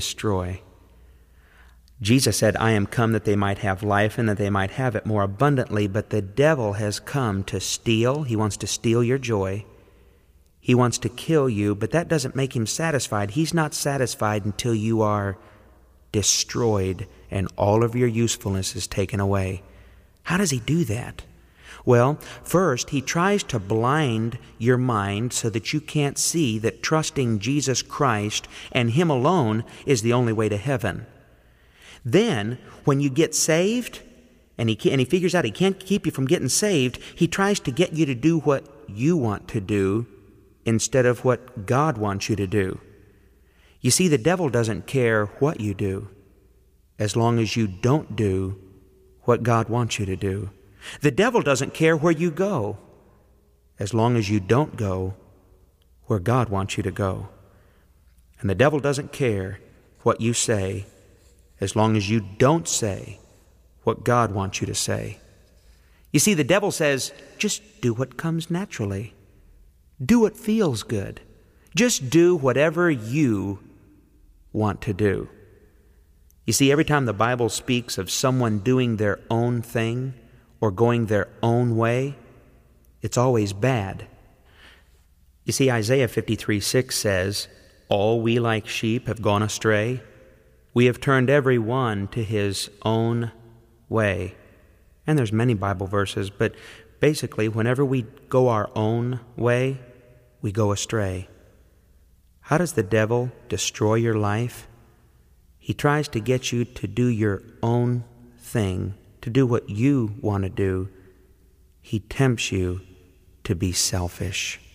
destroy. Jesus said, I am come that they might have life and that they might have it more abundantly, but the devil has come to steal. He wants to steal your joy. He wants to kill you, but that doesn't make him satisfied. He's not satisfied until you are destroyed and all of your usefulness is taken away. How does he do that? Well, first, he tries to blind your mind so that you can't see that trusting Jesus Christ and him alone is the only way to heaven. Then, when you get saved, and he figures out he can't keep you from getting saved, he tries to get you to do what you want to do instead of what God wants you to do. You see, the devil doesn't care what you do as long as you don't do what God wants you to do. The devil doesn't care where you go as long as you don't go where God wants you to go. And the devil doesn't care what you say as long as you don't say what God wants you to say. You see, the devil says, just do what comes naturally. Do what feels good. Just do whatever you want to do. You see, every time the Bible speaks of someone doing their own thing or going their own way, it's always bad. You see, Isaiah 53:6 says, all we like sheep have gone astray. We have turned every one to his own way. And there's many Bible verses, but basically, whenever we go our own way, we go astray. How does the devil destroy your life? He tries to get you to do your own thing, to do what you want to do. He tempts you to be selfish.